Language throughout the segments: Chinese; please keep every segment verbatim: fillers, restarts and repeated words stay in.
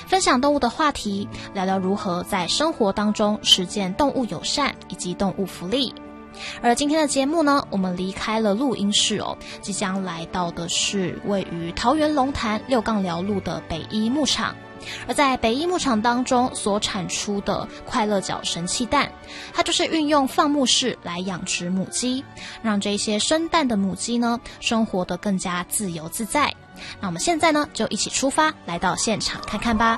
分享动物的话题，聊聊如何在生活当中实践动物友善以及动物福利。而今天的节目呢，我们离开了录音室哦，即将来到的是位于桃园龙潭六杠寮路的北一牧场。而在北一牧场当中所产出的快乐角神气蛋，它就是运用放牧式来养殖母鸡，让这些生蛋的母鸡呢生活得更加自由自在。那我们现在呢就一起出发，来到现场看看吧。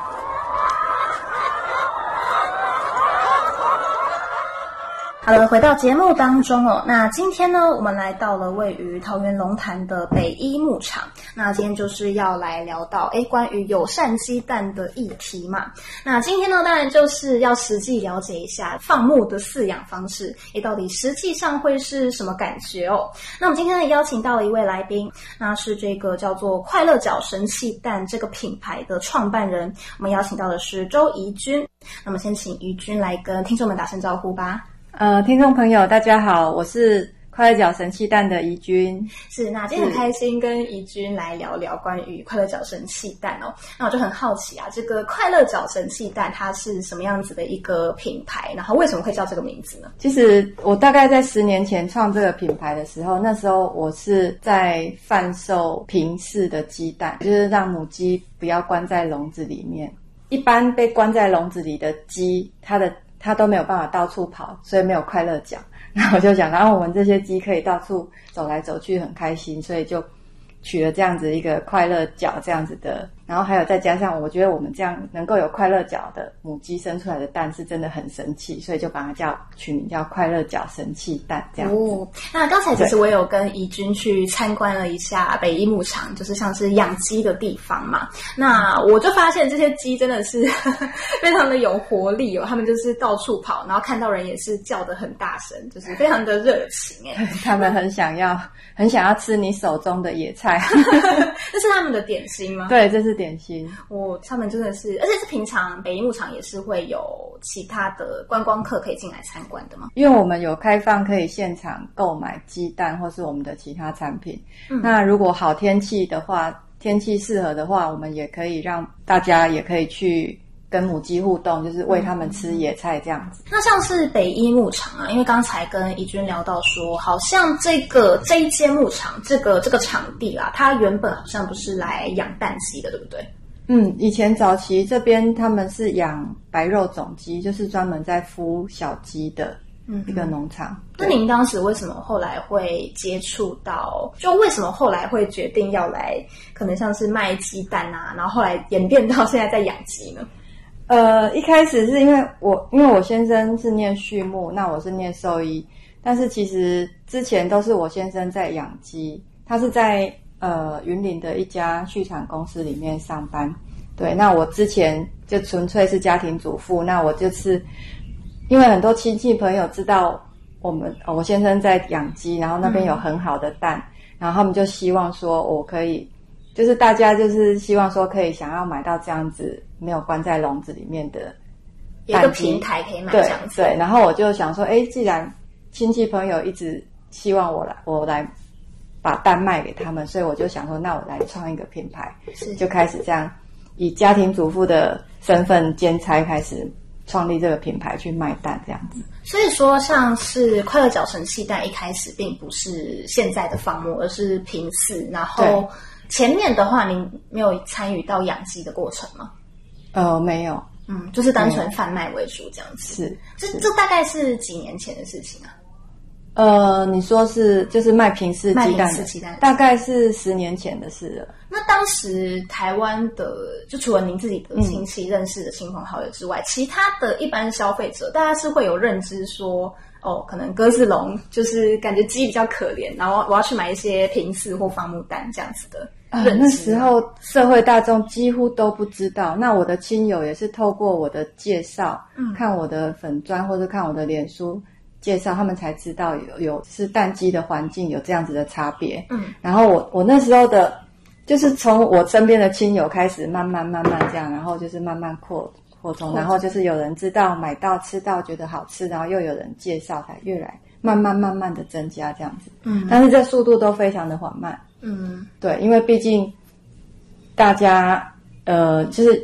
好了，回到节目当中哦。那今天呢，我们来到了位于桃园龙潭的北一牧场。那今天就是要来聊到诶关于友善鸡蛋的议题嘛。那今天呢，当然就是要实际了解一下放牧的饲养方式，诶到底实际上会是什么感觉哦。那我们今天呢邀请到了一位来宾，那是这个叫做快乐角神气蛋这个品牌的创办人，我们邀请到的是周怡君。那么先请怡君来跟听众们打声招呼吧。 呃，听众朋友大家好，我是快乐角神气蛋的怡君。 是，那今天很开心跟怡君来聊聊关于快乐角神气蛋哦。那我就很好奇啊，这个快乐角神气蛋它是什么样子的一个品牌，然后为什么会叫这个名字呢？ 其实我大概在十年前创这个品牌的时候，那时候我是在贩售平饲的鸡蛋，就是让母鸡不要关在笼子里面。一般被关在笼子里的鸡，它的它都没有办法到处跑，所以没有快乐角。然后我就想，然后我们这些鸡可以到处走来走去，很开心，所以就取了这样子一个快乐角这样子的。然后还有再加上，我觉得我们这样能够有快乐角的母鸡生出来的蛋是真的很神奇，所以就把它叫取名叫快乐角神气蛋这样子。 哦，那刚才其实我有跟怡君去参观了一下北一牧场，就是像是养鸡的地方嘛。那我就发现这些鸡真的是非常的有活力哦，他们就是到处跑，然后看到人也是叫得很大声，就是非常的热情哎。 他们很想要很想要吃你手中的野菜。 这是他们的点心吗？ 对，这是点心。 哦，他们真的是，而且是平常北一牧场也是会有其他的观光客可以进来参观的吗？ 因为我们有开放可以现场购买鸡蛋或是我们的其他产品。嗯，那如果好天气的话，天气适合的话，我们也可以让大家也可以去跟母鸡互动，就是喂他们吃野菜这样子。 那像是北一牧场啊，因为刚才跟怡君聊到说，好像这个这一间牧场这个这个场地啦，它原本好像不是来养蛋鸡的，对不对？ 嗯，以前早期这边他们是养白肉种鸡，就是专门在孵小鸡的一个农场。嗯， 那您当时为什么后来会接触到，就为什么后来会决定要来可能像是卖鸡蛋啊，然后后来演变到现在在养鸡呢？ 呃，一开始是因为我因为我先生是念畜牧，那我是念兽医，但是其实之前都是我先生在养鸡，他是在呃云林的一家畜产公司里面上班。对，那我之前就纯粹是家庭主妇，那我就是因为很多亲戚朋友知道我们我先生在养鸡，然后那边有很好的蛋，嗯，然后他们就希望说我可以，就是大家就是希望说可以想要买到这样子没有关在笼子里面的有一个平台可以买这样子。 对对，然后我就想说，诶，既然亲戚朋友一直希望我来我来把蛋卖给他们，所以我就想说，那我来创一个品牌，就开始这样以家庭主妇的身份兼差开始创立这个品牌去卖蛋这样子。 所以说像是快乐角神气蛋一开始并不是现在的放牧，而是平饲，然后前面的话您没有参与到养鸡的过程吗？ 呃，没有。 嗯，就是单纯贩卖为主这样子。 是， 这这大概是几年前的事情啊？ 呃，你说是就是卖平饲鸡蛋的， 卖平饲鸡蛋， 大概是十年前的事了。 那当时台湾的，就除了您自己的亲戚认识的亲朋好友之外，嗯，其他的一般消费者，大家是会有认知说，哦，可能鸽子笼就是感觉鸡比较可怜，然后我要去买一些平饲或放牧蛋这样子的。 啊，那时候社会大众几乎都不知道。那我的亲友也是透过我的介绍，嗯，看我的粉专或者看我的脸书介绍，他们才知道有有是蛋鸡的环境有这样子的差别。嗯，然后我我那时候的，就是从我身边的亲友开始慢慢慢慢这样，然后就是慢慢扩扩充，然后就是有人知道买到吃到觉得好吃，然后又有人介绍，才越来慢慢慢慢的增加这样子。嗯，但是这速度都非常的缓慢。嗯，对，因为毕竟大家呃就是